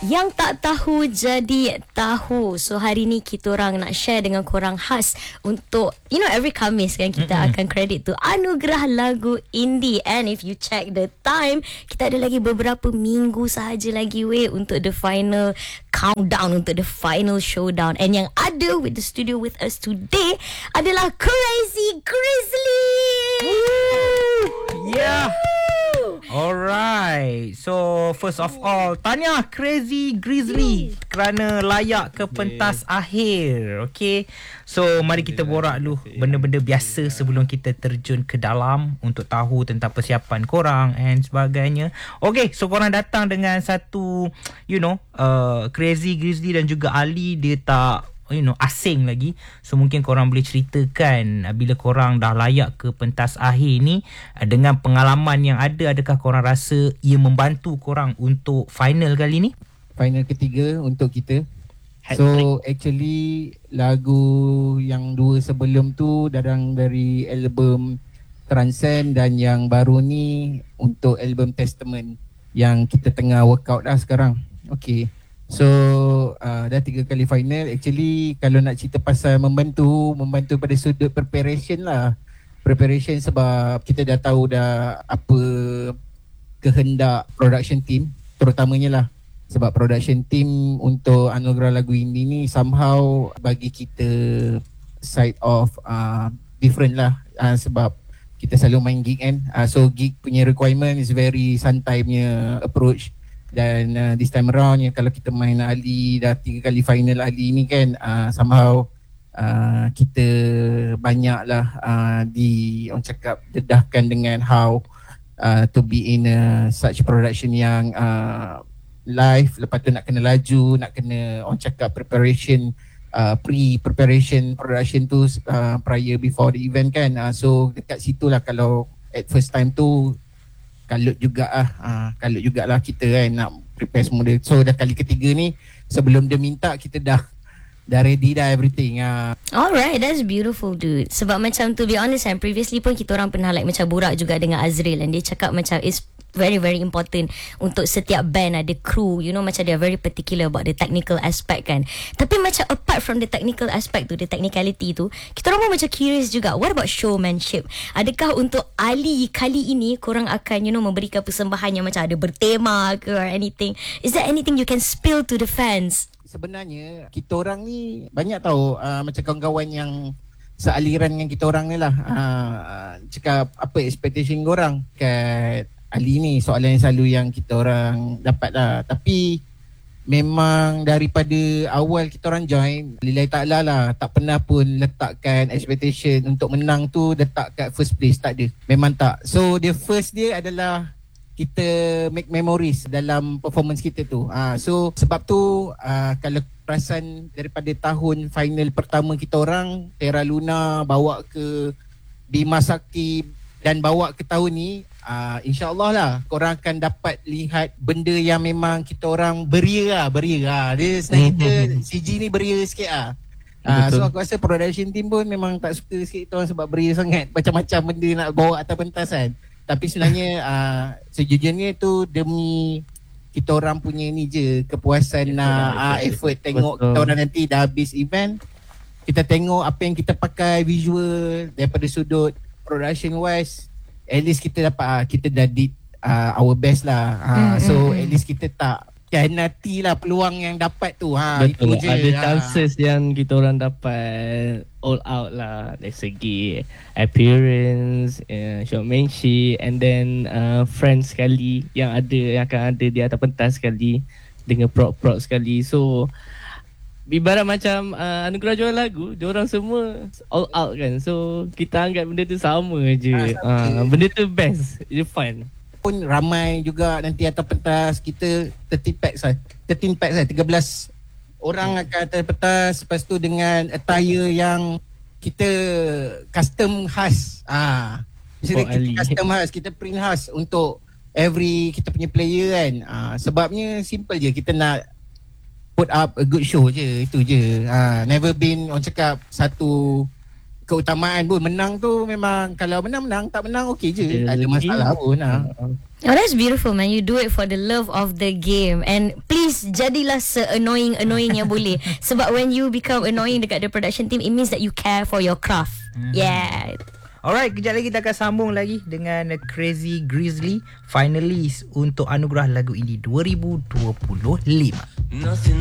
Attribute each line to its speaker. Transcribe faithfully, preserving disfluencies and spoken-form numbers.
Speaker 1: Yang tak tahu jadi tahu. So hari ni kita orang nak share dengan korang khas untuk, you know, every Khamis kan kita mm-hmm. akan credit tu anugerah lagu indie. And if you check the time, kita ada lagi beberapa minggu sahaja lagi weh untuk the final countdown, untuk the final showdown. And yang ada with the studio with us today adalah Crazy Grizzly.
Speaker 2: Yeah. Alright. So first of all, tahniah Crazy Grizzly kerana layak ke pentas yeah. akhir. Okay. So mari kita borak dulu benda-benda biasa sebelum kita terjun ke dalam untuk tahu tentang persiapan korang and sebagainya. Okay, so korang datang dengan satu, you know, uh, Crazy Grizzly dan juga Ali, dia tak, you know, asing lagi. So mungkin korang boleh ceritakan bila korang dah layak ke pentas akhir ni, dengan pengalaman yang ada, adakah korang rasa ia membantu korang untuk final kali ni?
Speaker 3: Final ketiga untuk kita. So actually lagu yang dua sebelum tu datang dari album Transcend, dan yang baru ni untuk album Testament yang kita tengah workout dah sekarang. Okay. So uh, dah tiga kali final. Actually kalau nak cerita pasal membantu, membantu pada sudut preparation lah. Preparation sebab kita dah tahu dah apa kehendak production team, terutamanya lah. Sebab production team untuk anugerah lagu indie ni somehow bagi kita side of uh, different lah. uh, Sebab kita selalu main gig kan. uh, So gig punya requirement is very santai punya approach. Dan uh, this time around ya, kalau kita main Ali, dah tiga kali final Ali ni kan, uh, somehow uh, kita banyak lah uh, di, orang cakap, dedahkan dengan how uh, to be in a, such production yang uh, live. Lepas tu nak kena laju, nak kena, orang cakap, preparation, uh, pre-preparation production tu uh, prior before the event kan. uh, So dekat situ lah, kalau at first time tu kalut juga lah, uh, kalut jugalah kita kan nak prepare semua dia. So dah kali ketiga ni, sebelum dia minta kita dah dah ready dah everything. uh.
Speaker 1: Alright, that's beautiful dude. Sebab macam to be honest kan, previously pun kita orang pernah like macam borak juga dengan Azril, dan dia cakap macam it's very very important untuk setiap band ada crew, you know, macam they are very particular about the technical aspect kan. Tapi macam apart from the technical aspect tu, the technicality tu, kita orang pun macam curious juga, what about showmanship? Adakah untuk Ali kali ini korang akan, you know, memberikan persembahan yang macam ada bertema ke or anything? Is there anything you can spill to the fans?
Speaker 3: Sebenarnya kita orang ni banyak tahu uh, macam kawan-kawan yang sealiran dengan kita orang ni lah, uh, cakap apa expectation korang kat Ali ni, soalan yang selalu yang kita orang dapat lah. Tapi memang daripada awal kita orang join, lillahi ta'ala lah, tak pernah pun letakkan expectation untuk menang tu letak kat first place, tak ada, memang tak. So the first dia adalah kita make memories dalam performance kita tu. ha, So sebab tu uh, kalau perasan daripada tahun final pertama kita orang, Terra Luna bawa ke Bima Sakti dan bawa ke tahun ni, uh, insyaAllah lah korang akan dapat lihat benda yang memang kita orang beria lah, beria lah. Dia senang kita C G ni beria sikit lah. Uh, so aku rasa production team pun memang tak suka sikit kita orang sebab beria sangat, macam-macam benda nak bawa atas pentas kan. Tapi sebenarnya uh, sejujurnya tu demi kita orang punya ni je, kepuasan nak uh, effort tengok. Betul. Kita orang nanti dah habis event, kita tengok apa yang kita pakai visual daripada sudut production wise, at least kita dapat uh, kita dah did uh, our best lah. uh, mm, So mm, at least kita tak khianati lah peluang yang dapat tu. ha,
Speaker 4: Betul,
Speaker 3: itu je,
Speaker 4: ada
Speaker 3: ha.
Speaker 4: chances yang kita orang dapat all out lah dari segi appearance, uh, showmanship, and then uh, friends sekali yang ada, yang akan ada di atas pentas sekali dengan prop-prop sekali. So ibarat macam uh, anugerah juara lagu, diorang semua all out kan. So kita anggap benda tu sama je. ha, uh, Benda tu best, it's fun.
Speaker 3: Pun ramai juga nanti atas pentas kita, thirteen packs lah, thirteen packs lah, tiga belas orang akan atas pentas. Lepas tu dengan attire yang kita custom khas. Ah, Misalnya oh, kita Ali. custom khas, kita print khas untuk every kita punya player kan. Ah, sebabnya simple je, kita nak put up a good show je, itu je. Ah, never been orang cakap satu keutamaan pun. Menang tu memang, kalau menang-menang, tak menang okey je, tak ada masalah pun. Ha.
Speaker 1: Oh, that's beautiful man. You do it for the love of the game. And please please jadilah se-annoying-annoying yang boleh. Sebab when you become annoying dekat the production team, it means that you care for your craft. Mm-hmm. Yeah.
Speaker 2: Alright, kejap lagi kita akan sambung lagi dengan Crazy Grizzly, finalist untuk anugerah lagu indie dua ribu dua puluh lima. Nothing